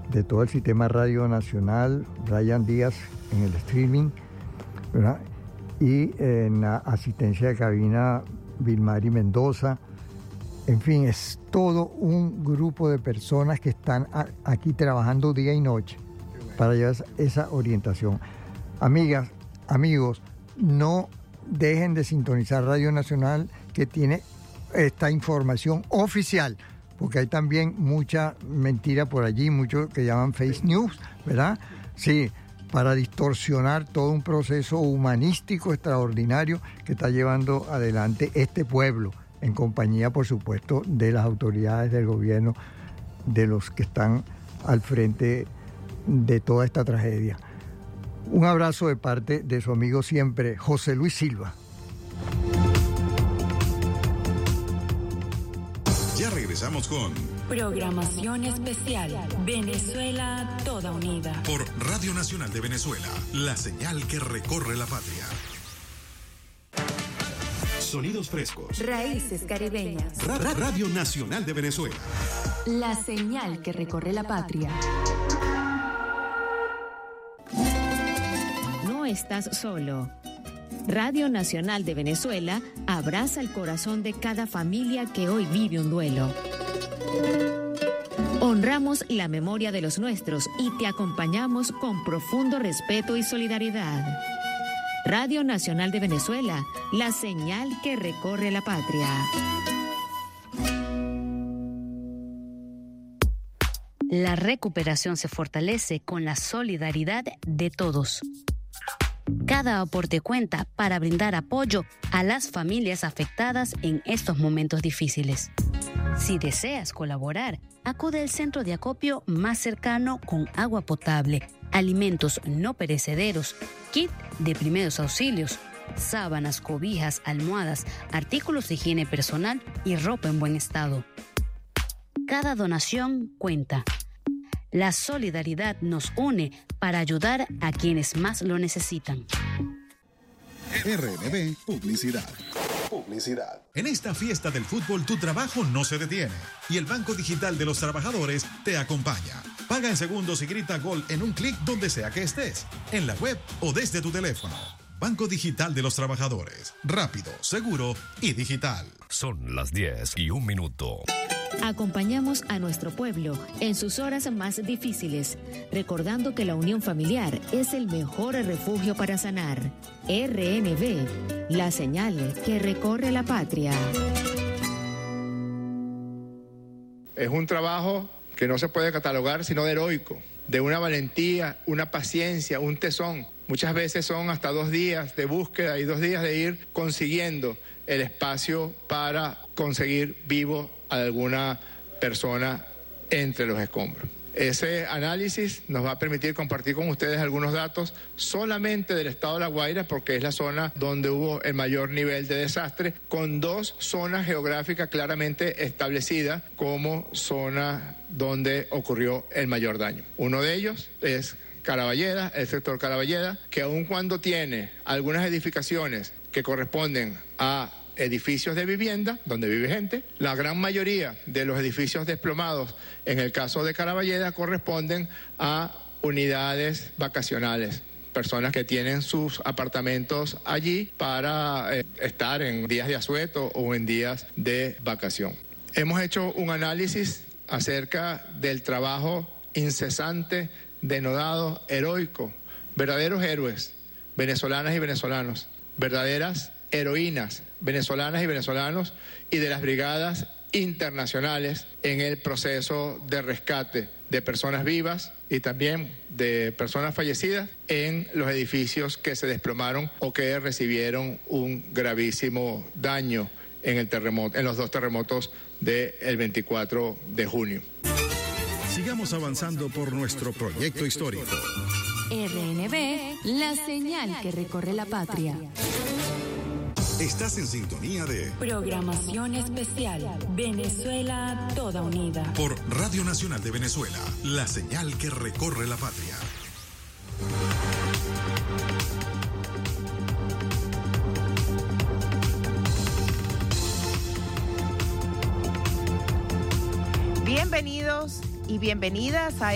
de todo el sistema Radio Nacional, Brian Díaz en el streaming, ¿verdad? Y en la asistencia de cabina, Vilmari Mendoza. En fin, es todo un grupo de personas que están aquí trabajando día y noche para llevar esa orientación. Amigas, amigos, no dejen de sintonizar Radio Nacional, que tiene esta información oficial, porque hay también mucha mentira por allí, mucho que llaman fake news, ¿verdad? Sí, para distorsionar todo un proceso humanístico extraordinario que está llevando adelante este pueblo, en compañía, por supuesto, de las autoridades del gobierno, de los que están al frente de toda esta tragedia. Un abrazo de parte de su amigo siempre, José Luis Silva. Ya regresamos con Programación Especial Venezuela Toda Unida por Radio Nacional de Venezuela, la señal que recorre la patria. Sonidos frescos. Raíces caribeñas. Radio Nacional de Venezuela. La señal que recorre la patria. No estás solo. Radio Nacional de Venezuela abraza el corazón de cada familia que hoy vive un duelo. Honramos la memoria de los nuestros y te acompañamos con profundo respeto y solidaridad. Radio Nacional de Venezuela, la señal que recorre la patria. La recuperación se fortalece con la solidaridad de todos. Cada aporte cuenta para brindar apoyo a las familias afectadas en estos momentos difíciles. Si deseas colaborar, acude al centro de acopio más cercano con agua potable, alimentos no perecederos, kit de primeros auxilios, sábanas, cobijas, almohadas, artículos de higiene personal y ropa en buen estado. Cada donación cuenta. La solidaridad nos une para ayudar a quienes más lo necesitan. RNB Publicidad. En esta fiesta del fútbol, tu trabajo no se detiene y el Banco Digital de los Trabajadores te acompaña. Paga en segundos y grita gol en un clic donde sea que estés, en la web o desde tu teléfono. Banco Digital de los Trabajadores. Rápido, seguro y digital. Son las 10:01. Acompañamos a nuestro pueblo en sus horas más difíciles, recordando que la unión familiar es el mejor refugio para sanar. RNB, la señal que recorre la patria. Es un trabajo que no se puede catalogar sino de heroico, de una valentía, una paciencia, un tesón. Muchas veces son hasta 2 días de búsqueda y 2 días de ir consiguiendo el espacio para conseguir vivo a alguna persona entre los escombros. Ese análisis nos va a permitir compartir con ustedes algunos datos solamente del estado de La Guaira, porque es la zona donde hubo el mayor nivel de desastre, con 2 zonas geográficas claramente establecidas como zona donde ocurrió el mayor daño. Uno de ellos es Caraballeda, el sector Caraballeda, que aun cuando tiene algunas edificaciones que corresponden a edificios de vivienda, donde vive gente, la gran mayoría de los edificios desplomados, en el caso de Caraballeda, corresponden a unidades vacacionales, personas que tienen sus apartamentos allí para estar en días de asueto o en días de vacación. Hemos hecho un análisis acerca del trabajo incesante, denodado, heroico, verdaderos héroes, venezolanas y venezolanos, verdaderas heroínas venezolanas y venezolanos y de las brigadas internacionales en el proceso de rescate de personas vivas y también de personas fallecidas en los edificios que se desplomaron o que recibieron un gravísimo daño en el terremoto, en los 2 terremotos del 24 de junio. Sigamos avanzando por nuestro proyecto histórico. RNB, la señal que recorre la patria. Estás en sintonía de Programación Especial Venezuela Toda Unida por Radio Nacional de Venezuela, la señal que recorre la patria. Bienvenidos y bienvenidas a